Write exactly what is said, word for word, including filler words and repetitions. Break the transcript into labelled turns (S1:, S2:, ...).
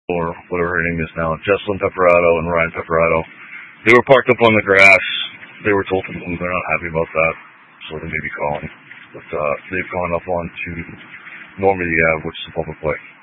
S1: or whatever her name is now, Jesselyn Pepperado and Ryan Pepperado. They were parked up on the grass. They were told to move. They're not happy about that, so they may be calling. But uh, they've gone up onto Normandy Ave, which is a public way.